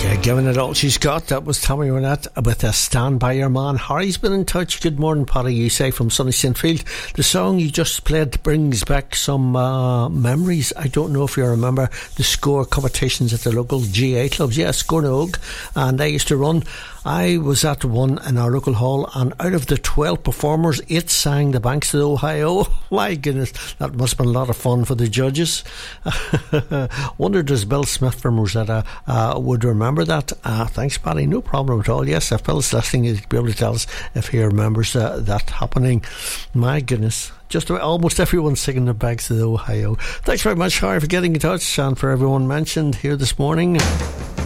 Giving it all she's got. That was Tommy Wynette with a Stand By Your Man. Harry's been in touch. Good morning, Paddy. You say from Sunny St. Field. The song you just played brings back some memories. I don't know if you remember the score competitions at the local GA clubs. Yeah, Score na Óg. And I used to run. I was at one in our local hall, and out of the 12 performers, 8 sang The Banks of the Ohio. My goodness, that must have been a lot of fun for the judges. Wonder does Bill Smith from Rosetta would remember that. Thanks, Paddy. No problem at all. Yes, if Bill's listening, he'd be able to tell us if he remembers that happening. My goodness. Just almost everyone singing The Banks of the Ohio. Thanks very much, Harry, for getting in touch, and for everyone mentioned here this morning.